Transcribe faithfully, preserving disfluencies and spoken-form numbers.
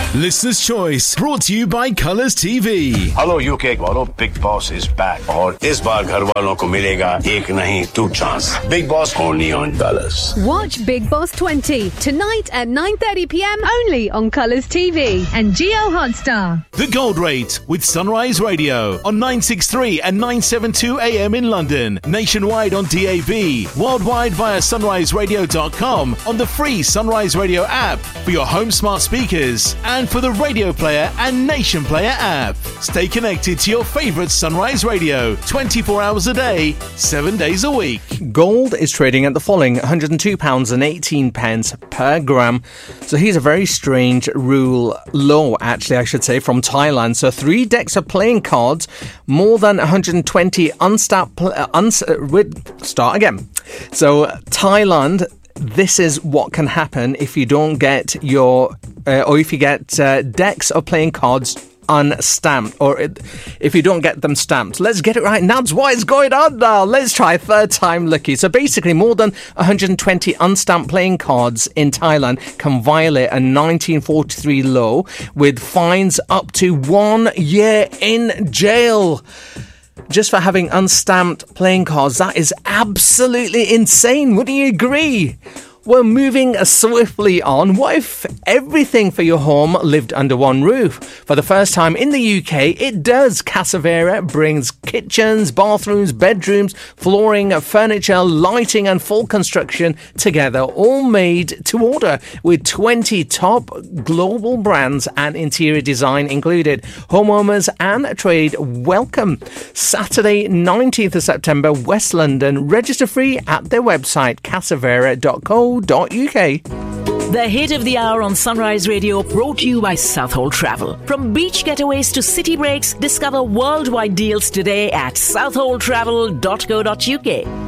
Listener's Choice, brought to you by Colours T V. Hello U K वालों, Big Boss is back और इस बार घर वालों को मिलेगा एक नहीं two chance. Big Boss only on Colours. Watch Big Boss twenty tonight at nine thirty p m only on Colours T V and Geo Hotstar. The Gold Rate with Sunrise Radio on nine sixty-three and nine seventy-two a m in London, nationwide on D A B, worldwide via sunrise radio dot com, on the free Sunrise Radio app for your home smart speakers and for the Radio Player and Nation Player app. Stay connected to your favourite Sunrise Radio twenty-four hours a day, seven days a week. Gold is trading at the following one hundred two pounds eighteen per gram. So here's a very strange rule, law actually I should say, from Thailand. So three decks of playing cards, more than one hundred twenty unstamped... Uh, uns- uh, start again. So Thailand... This is what can happen if you don't get your, uh, or if you get uh, decks of playing cards unstamped, or it, if you don't get them stamped. Let's get it right. Nads, what is going on now? Let's try third time lucky. So basically, more than one hundred twenty unstamped playing cards in Thailand can violate a nineteen forty-three law with fines up to one year in jail. Just for having unstamped playing cards. That is absolutely insane. Wouldn't you agree? Well, moving swiftly on, what if everything for your home lived under one roof? For the first time in the U K, it does. Casavera brings kitchens, bathrooms, bedrooms, flooring, furniture, lighting and full construction together, all made to order, with twenty top global brands and interior design included. Homeowners and trade welcome. Saturday, nineteenth of September, West London. Register free at their website, casavera dot co dot u k. The hit of the hour on Sunrise Radio, brought to you by Southhold Travel. From beach getaways to city breaks, discover worldwide deals today at southhold travel dot co dot u k.